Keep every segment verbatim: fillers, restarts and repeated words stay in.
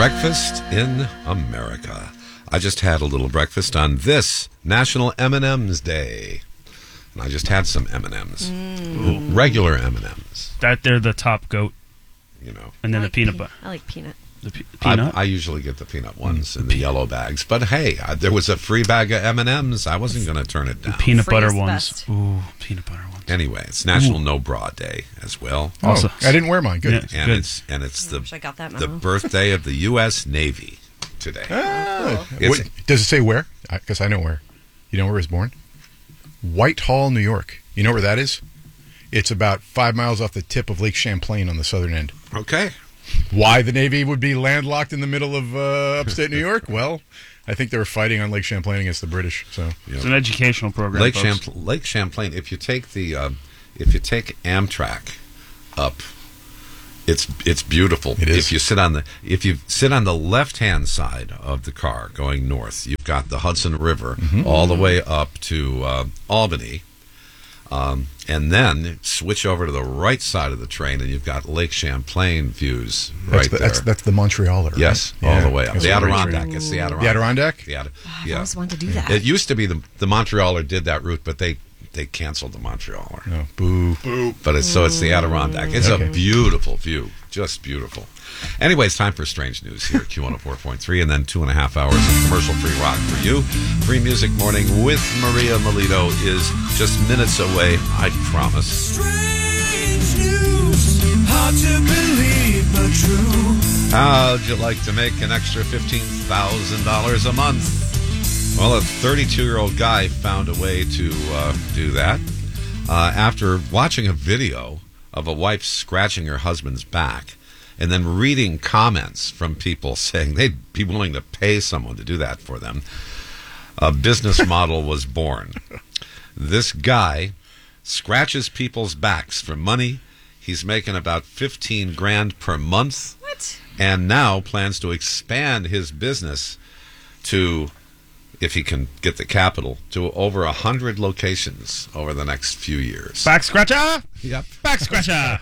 Breakfast in America. I just had a little breakfast on this National M and M's Day. And I just had some M and M's. Mm. Regular M and M's. That they're the top goat. You know. And then I like the peanut pe- butter. I like peanut. The pe- peanut? I, I usually get the peanut ones in the yellow bags. But hey, I, there was a free bag of M and M's. I wasn't going to turn it down. The peanut Free butter is the ones. best. Ooh, peanut butter ones. Anyway, it's National No Bra Day as well. Oh, Also- I didn't wear mine. Good. Yeah. And Good. it's and it's I the wish I got that the memo. birthday of the U S Navy today. Ah. It's- What- does it say where? Because I know where. You know where he was born? Whitehall, New York. You know where that is? It's about five miles off the tip of Lake Champlain on the southern end. Okay. Why the Navy would be landlocked in the middle of uh, upstate New York? Well, I think they were fighting on Lake Champlain against the British. So It's an educational program. Lake, folks. Champl- Lake Champlain. If you take the um, if you take Amtrak up, it's it's beautiful. It is. If you sit on the if you sit on the left hand side of the car going north, you've got the Hudson River all the way up to uh, Albany. Um, and then switch over to the right side of the train, and you've got Lake Champlain views that's right the, there. That's, that's the Montrealer. Right? yes, Yeah. all the way up. That's The a great Adirondack. train. It's the Adirondack. The Adirondack? The Adi- I've yeah. always wanted to do that. It used to be the the Montrealer did that route, but they they canceled the Montrealer. No, boo. Boo. But it's so it's the Adirondack. It's Okay. a beautiful view, just beautiful. Anyway, it's time for Strange News here at Q one oh four point three, and then two and a half hours of commercial-free rock for you. Free Music Morning with Maria Melito is just minutes away, I promise. Strange news, hard to believe but true. How'd you like to make an extra fifteen thousand dollars a month? Well, a thirty-two-year-old guy found a way to uh, do that uh, after watching a video of a wife scratching her husband's back and then reading comments from people saying they'd be willing to pay someone to do that for them. A business model was born. This guy scratches people's backs for money. He's making about fifteen grand per month. What? And now plans to expand his business to, if he can get the capital, to over a hundred locations over the next few years. Back scratcher? Yep. Back scratcher!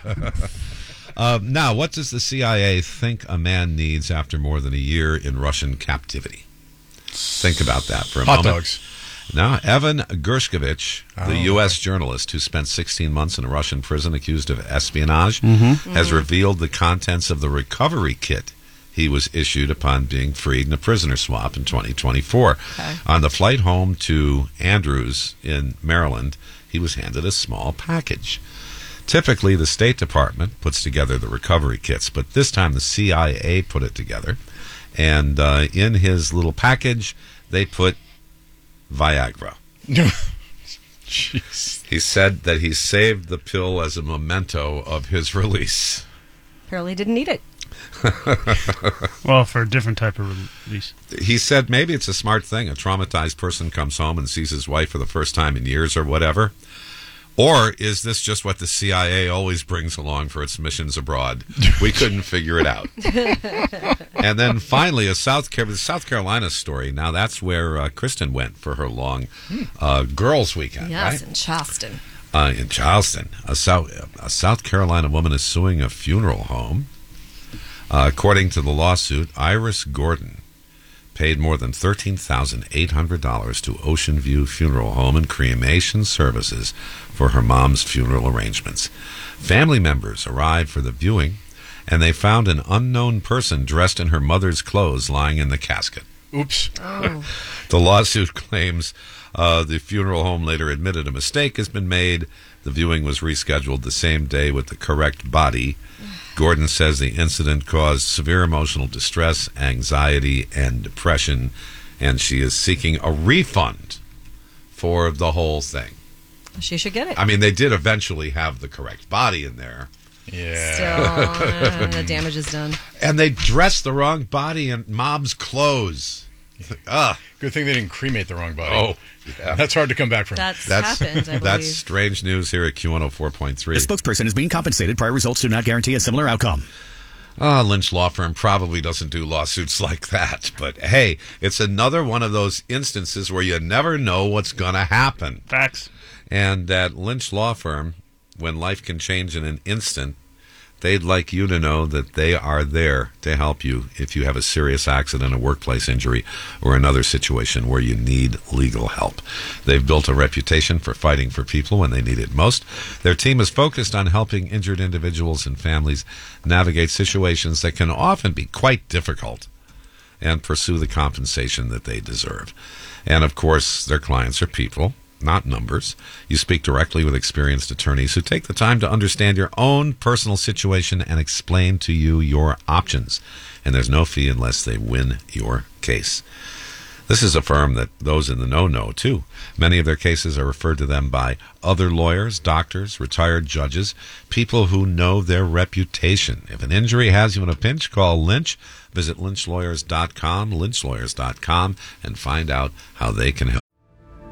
Uh, now, what does the C I A think a man needs after more than a year in Russian captivity? Think about that for a Hot moment. dogs. Now, Evan Gershkovich, Oh, the U S journalist who spent sixteen months in a Russian prison accused of espionage, has revealed the contents of the recovery kit he was issued upon being freed in a prisoner swap in twenty twenty-four. Okay. On the flight home to Andrews in Maryland, he was handed a small package. Typically, the State Department puts together the recovery kits, but this time the C I A put it together. And uh, in his little package, they put Viagra. Jeez. He said that he saved the pill as a memento of his release. Apparently didn't need it. Well, for a different type of release. He said maybe it's a smart thing. A traumatized person comes home and sees his wife for the first time in years or whatever. Or is this just what the C I A always brings along for its missions abroad? We couldn't figure it out. And then finally, a South, Car- South Carolina story. Now, that's where uh, Kristen went for her long uh, girls' weekend, Yes, right? in Charleston. Uh, in Charleston. A South, a South Carolina woman is suing a funeral home. Uh, according to the lawsuit, Iris Gordon paid more than thirteen thousand eight hundred dollars to Ocean View Funeral Home and Cremation Services for her mom's funeral arrangements. Family members arrived for the viewing, and they found an unknown person dressed in her mother's clothes lying in the casket. Oops. Oh. The lawsuit claims uh, the funeral home later admitted a mistake has been made. The viewing was rescheduled the same day with the correct body. Gordon says the incident caused severe emotional distress, anxiety, and depression, and she is seeking a refund for the whole thing. She should get it. I mean, they did eventually have the correct body in there, Yeah. Still, uh, the damage is done. and they dressed the wrong body in mom's clothes. Ugh. Good thing they didn't cremate the wrong body. Oh, yeah. That's hard to come back from. That's, That's happened, I that's believe. strange news here at Q one oh four point three. The spokesperson is being compensated. Prior results do not guarantee a similar outcome. Uh, Lynch Law Firm probably doesn't do lawsuits like that. But hey, it's another one of those instances where you never know what's going to happen. Facts. And that Lynch Law Firm, when life can change in an instant, they'd like you to know that they are there to help you if you have a serious accident, a workplace injury, or another situation where you need legal help. They've built a reputation for fighting for people when they need it most. Their team is focused on helping injured individuals and families navigate situations that can often be quite difficult and pursue the compensation that they deserve. And, of course, their clients are people, not numbers. You speak directly with experienced attorneys who take the time to understand your own personal situation and explain to you your options. And there's no fee unless they win your case. This is a firm that those in the know know, too. Many of their cases are referred to them by other lawyers, doctors, retired judges, people who know their reputation. If an injury has you in a pinch, call Lynch. Visit lynch lawyers dot com, lynch lawyers dot com, and find out how they can